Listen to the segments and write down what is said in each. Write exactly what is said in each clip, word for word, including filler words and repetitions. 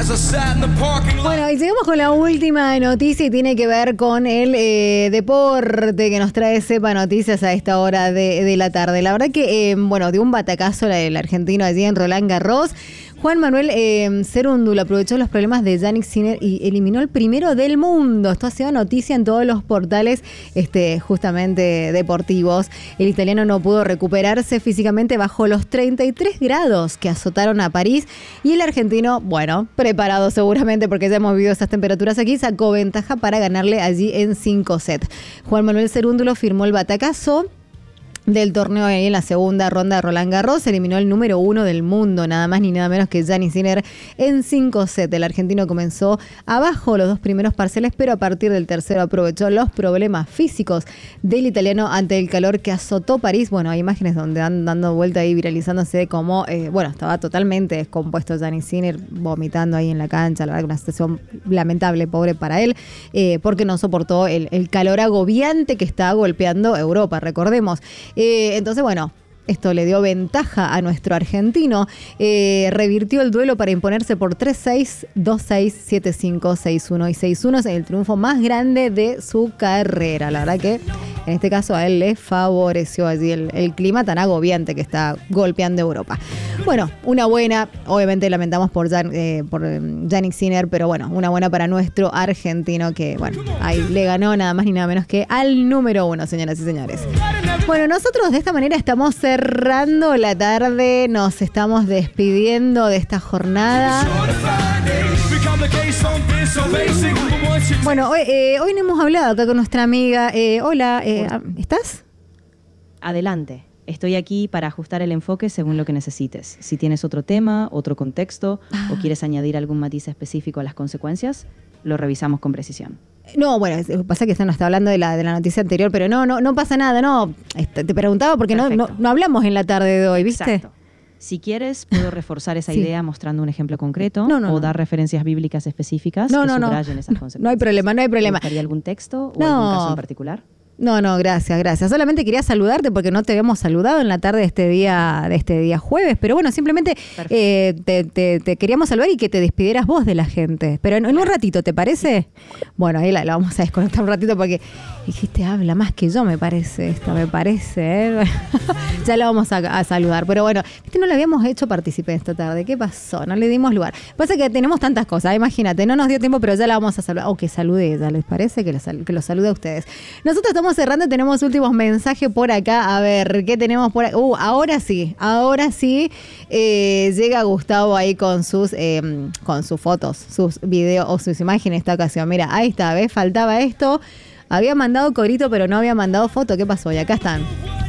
Bueno, y seguimos con la última noticia y tiene que ver con el eh, deporte que nos trae Cepa Noticias a esta hora de, de la tarde. La verdad que, eh, bueno, dio un batacazo el argentino allí en Roland Garros. Juan Manuel eh, Cerúndolo aprovechó los problemas de Jannik Sinner y eliminó el primero del mundo. Esto ha sido noticia en todos los portales este, justamente deportivos. El italiano no pudo recuperarse físicamente bajo los treinta y tres grados que azotaron a París. Y el argentino, bueno, preparado seguramente porque ya hemos vivido esas temperaturas aquí, sacó ventaja para ganarle allí en cinco sets. Juan Manuel Cerúndolo firmó el batacazo del torneo en la segunda ronda de Roland Garros. Eliminó el número uno del mundo, nada más ni nada menos que Jannik Sinner en cinco sets. El argentino comenzó abajo los dos primeros parciales, pero a partir del tercero aprovechó los problemas físicos del italiano ante el calor que azotó París. Bueno, hay imágenes donde van dando vuelta ahí viralizándose como, eh, bueno, estaba totalmente descompuesto Jannik Sinner, vomitando ahí en la cancha. La verdad que una situación lamentable, pobre para él, eh, porque no soportó el, el calor agobiante que está golpeando Europa, recordemos. Eh, entonces, bueno, esto le dio ventaja a nuestro argentino. Eh, revirtió el duelo para imponerse por tres seis, dos seis, siete cinco, seis uno y seis uno. Es el triunfo más grande de su carrera. La verdad que en este caso a él le favoreció allí el, el clima tan agobiante que está golpeando Europa. Bueno, una buena, obviamente lamentamos por, Jan, eh, por Jannik Sinner, pero bueno, una buena para nuestro argentino que, bueno, ahí le ganó nada más ni nada menos que al número uno, señoras y señores. Bueno, nosotros de esta manera estamos cerrando la tarde, nos estamos despidiendo de esta jornada. Bueno, hoy, eh, hoy no hemos hablado acá con nuestra amiga. Eh, hola, eh, ¿estás? Adelante. Estoy aquí para ajustar el enfoque según lo que necesites. Si tienes otro tema, otro contexto ah. o quieres añadir algún matiz específico a las consecuencias, lo revisamos con precisión. No, bueno, pasa que se nos está hablando de la, de la noticia anterior, pero no, no, no pasa nada, no. Te preguntaba porque no, no, no hablamos en la tarde de hoy, ¿viste? Exacto. Si quieres, puedo reforzar esa sí. idea mostrando un ejemplo concreto no, no, o no. dar referencias bíblicas específicas no, que no, subrayen no. esas consecuencias. No hay problema, no hay problema. ¿Te gustaría algún texto o no. algún caso en particular? No, no, gracias, gracias. Solamente quería saludarte porque no te habíamos saludado en la tarde de este día, de este día jueves, pero bueno, simplemente eh, te, te, te queríamos saludar y que te despidieras vos de la gente. Pero en, en un ratito, ¿te parece? Bueno, ahí la, la vamos a desconectar un ratito porque dijiste, habla más que yo, me parece, esto me parece. ¿eh? Ya la vamos a, a saludar. Pero bueno, este no lo habíamos hecho participar esta tarde. ¿Qué pasó? No le dimos lugar. Pasa que tenemos tantas cosas, imagínate, no nos dio tiempo, pero ya la vamos a saludar. O que salude ella, ¿les parece? Que, lo, que los salude a ustedes. Nosotros estamos cerrando, tenemos últimos mensajes por acá. A ver, ¿qué tenemos por acá? Uh, ahora sí, ahora sí eh, llega Gustavo ahí con sus eh, con sus fotos, sus videos o sus imágenes esta ocasión. Mira, ahí está, ¿ves? Faltaba esto. Había mandado corito, pero no había mandado foto. ¿Qué pasó? Y acá están.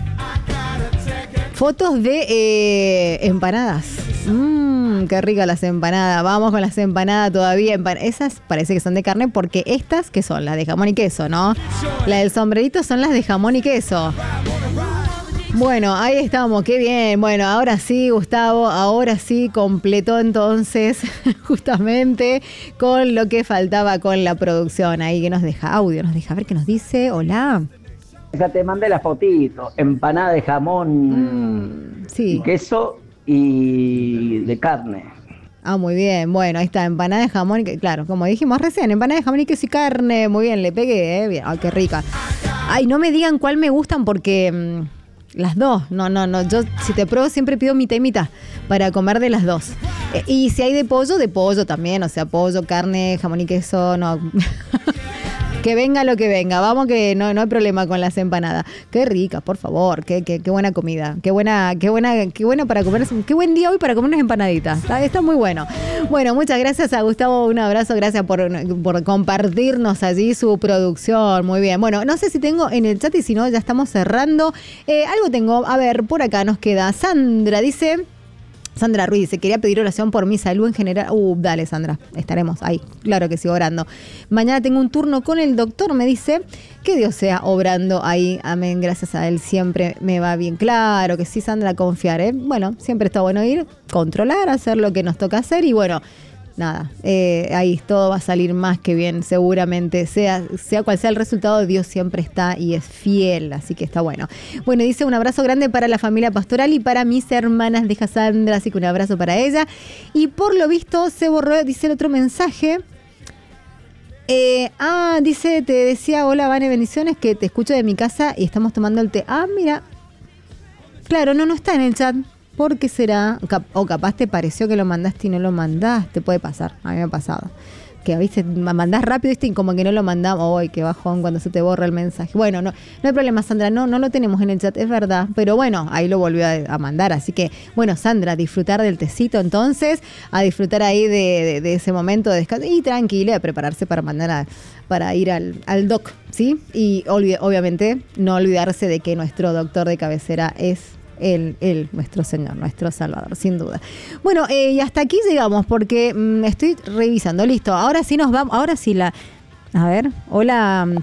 Fotos de eh, empanadas. Mmm, qué ricas las empanadas. Vamos con las empanadas todavía. Empan- Esas parece que son de carne porque estas, ¿qué son? Las de jamón y queso, ¿no? Las del sombrerito son las de jamón y queso. Bueno, ahí estamos, qué bien. Bueno, ahora sí, Gustavo, ahora sí completó entonces justamente con lo que faltaba con la producción. Ahí que nos deja audio, nos deja ver qué nos dice. Hola. Ya te mandé la fotito, empanada de jamón mm, sí. y queso y de carne. Ah, muy bien. Bueno, ahí está, empanada de jamón, y, claro, como dijimos recién, empanada de jamón y queso y carne. Muy bien, le pegué, ¿eh? Bien. Ay, qué rica. Ay, no me digan cuál me gustan porque mmm, las dos. No, no, no. Yo, si te pruebo, siempre pido mitad y mitad para comer de las dos. Eh, y si hay de pollo, de pollo también. O sea, pollo, carne, jamón y queso, no... Que venga lo que venga, vamos que no, no hay problema con las empanadas. Qué rica, por favor, qué, qué, qué buena comida, qué buena, qué buena, qué buena para comer, qué buen día hoy para comer unas empanaditas. Está, está muy bueno. Bueno, muchas gracias a Gustavo, un abrazo, gracias por, por compartirnos allí su producción. Muy bien. Bueno, no sé si tengo en el chat y si no, ya estamos cerrando. Eh, algo tengo, a ver, por acá nos queda. Sandra dice. Sandra Ruiz dice, quería pedir oración por mi salud en general. Uh, dale, Sandra, estaremos ahí. Claro que sí, orando. Mañana tengo un turno con el doctor, me dice, que Dios sea obrando ahí. Amén, gracias a él siempre me va bien. Claro que sí, Sandra, confiar, ¿eh? Bueno, siempre está bueno ir, controlar, hacer lo que nos toca hacer y bueno, nada, eh, ahí todo va a salir más que bien, seguramente. Sea, sea cual sea el resultado, Dios siempre está y es fiel, así que está bueno. Bueno, dice un abrazo grande para la familia pastoral y para mis hermanas de Sandra, así que un abrazo para ella. Y por lo visto se borró, dice el otro mensaje. Eh, ah, dice, te decía, hola Vane, bendiciones, que te escucho de mi casa y estamos tomando el té. Ah, mira, claro, no, no está en el chat. ¿Por qué será? O capaz te pareció que lo mandaste y no lo mandaste. Puede pasar, a mí me ha pasado. Que viste, mandás rápido y como que no lo mandamos. ¡Ay, qué bajón cuando se te borra el mensaje! Bueno, no, no hay problema, Sandra, no, no lo tenemos en el chat, es verdad. Pero bueno, ahí lo volvió a, a mandar. Así que, bueno, Sandra, a disfrutar del tecito entonces, a disfrutar ahí de, de, de ese momento de descanso y tranquila, a prepararse para mandar a, para ir al, al doc, ¿sí? Y olvide, obviamente no olvidarse de que nuestro doctor de cabecera es Él, él, nuestro Señor, nuestro Salvador, sin duda. Bueno, eh, y hasta aquí llegamos porque mmm, estoy revisando. Listo, ahora sí nos vamos, ahora sí la... A ver, hola